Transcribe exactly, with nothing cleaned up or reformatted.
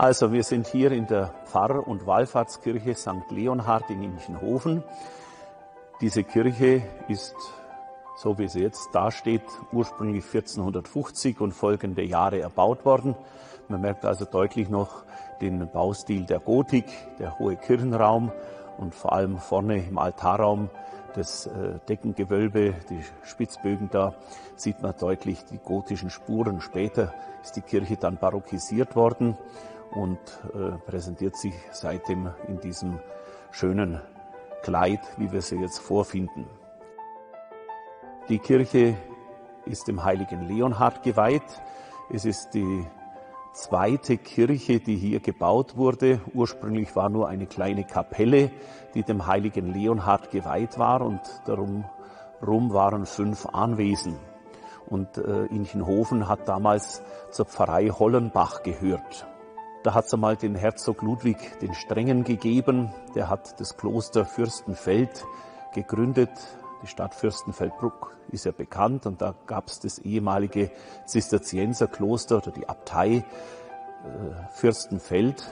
Also wir sind hier in der Pfarr- und Wallfahrtskirche Sankt Leonhard in Inchenhofen. Diese Kirche ist, so wie sie jetzt dasteht, ursprünglich vierzehnhundertfünfzig und folgende Jahre erbaut worden. Man merkt also deutlich noch den Baustil der Gotik, der hohe Kirchenraum und vor allem vorne im Altarraum das äh, Deckengewölbe, die Spitzbögen, da sieht man deutlich die gotischen Spuren. Später ist die Kirche dann barockisiert worden und äh, präsentiert sich seitdem in diesem schönen Kleid, wie wir sie jetzt vorfinden. Die Kirche ist dem heiligen Leonhard geweiht. Es ist die zweite Kirche, die hier gebaut wurde. Ursprünglich war nur eine kleine Kapelle, die dem heiligen Leonhard geweiht war, und darum rum waren fünf Anwesen. Und äh, Inchenhofen hat damals zur Pfarrei Hollenbach gehört. Da hat es einmal den Herzog Ludwig den Strengen gegeben. Der hat das Kloster Fürstenfeld gegründet. Die Stadt Fürstenfeldbruck ist ja bekannt, und da gab es das ehemalige Zisterzienserkloster oder die Abtei äh, Fürstenfeld.